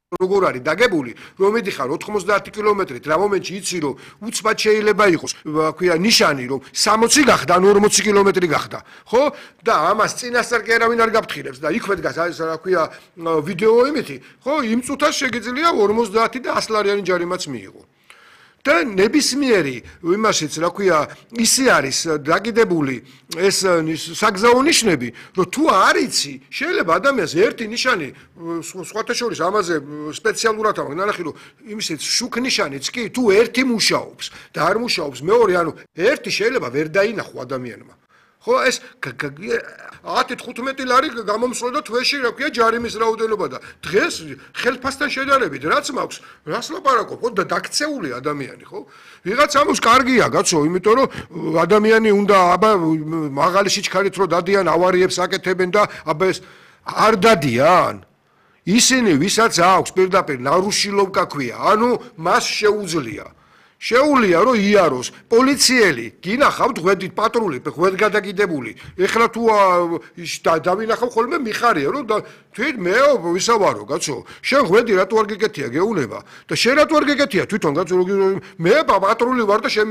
როგორ არის დაგებული, რომ მიდიხარ 90 კილომეტრით, რა მომენტში იცი რომ უცბად შეიძლება იყოს, ქვია ნიშანი რომ 60 გახდა, ან 40 კილომეტრი გახდა, ხო? და ამას წინასწარ კი არავინ არ გაფრთხილებს და იქვე დგას ეს რა ქვია ვიდეო იმითი, ხო? იმ წუთას შეგიძლია 50 და 100 ლარიანი ჯარიმაც მიიღო. და ნებისმიერი იმაშიც რა ქვია ისე არის დაკიდებული ეს საგზაო ნიშნები რომ თუ არ იცი შეიძლება ადამიანს ერთი ნიშანი სხვათა შორის ამაზე სპეციალურად ამბობ ნახე რომ იმისიც შუქ ნიშანიც კი თუ ერთი მუშაობს და არ მუშაობს მეორე ანუ ერთი შეიძლება ვერ დაინახო ადამიანმა ხო ეს 10-15 ლარი გამომსვლოდა თვეში რა ქვია ჯარიმის რაოდენობა და დღეს ხელფასთან შედარებით რაც მაქვს რას ლაპარაკობ ხო და დაქცეული ადამიანი ხო ვიღაც ამოს კარგია კაცო იმიტომ რომ ადამიანი უნდა აბა მაღალი სიჩქარით რო დადიან ავარიებს აკეთებენ და აბა ეს არ დადიან ისინი ვისაც აქვს პირდაპირ ნარუშილოვკა ქვია ანუ მას შეუძლია შეუძლია რომ იაროს პოლიციელი გინახავთ ღვედით პატრული ღვედ გადაგიდებული ეხლა თუ დავინახავ ხოლმე მიხარია რომ თვით მე ვისავარო კაცო შენ ღვედი რატო არ გეკეთია გეუნება და შენ რატო არ გეკეთია თვითონ კაცო მე პატრული ვარ და